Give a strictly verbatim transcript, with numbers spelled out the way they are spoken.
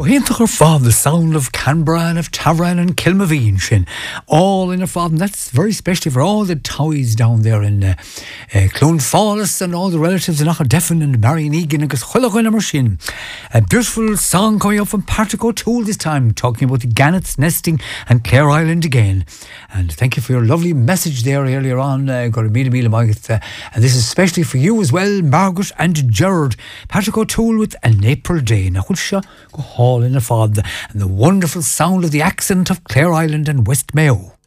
Riantach ar fad, the sound of Canberra and of Tavran and Kilmaveen, shin, all in a fad, and that's very special for all the toys down there in uh, uh, Clonfallis and all the relatives in Achadeffin and Marion Egan and Chullagwin shin. A beautiful song coming up from Patrick O'Toole this time, talking about the gannets nesting and Clare Island again. And thank you for your lovely message there earlier on, uh, got a meal, meal, uh, and this is especially for you as well, Margaret and Gerard. Patrick O'Toole with An April Day. Now, go hall in a fad, and the wonderful sound of the accent of Clare Island and West Mayo.